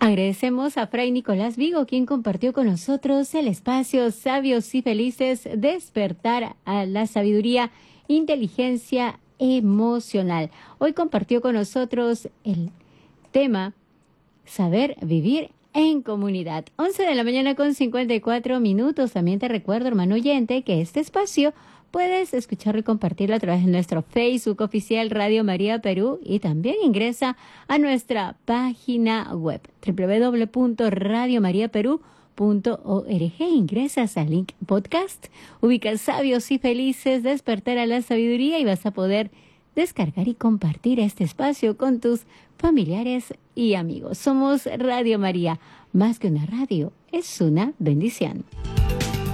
Agradecemos a Fray Nicolás Vigo, quien compartió con nosotros el espacio Sabios y Felices, despertar a la sabiduría, inteligencia emocional. Hoy compartió con nosotros el tema Saber Vivir en Comunidad. 11 de la mañana con 54 minutos. También te recuerdo, hermano oyente, que este espacio puedes escucharlo y compartirlo a través de nuestro Facebook oficial Radio María Perú, y también ingresa a nuestra página web www.radiomariaperú.org. Ingresas al link podcast, ubicas Sabios y Felices, despertar a la sabiduría, y vas a poder descargar y compartir este espacio con tus familiares y amigos. Somos Radio María, más que una radio, es una bendición.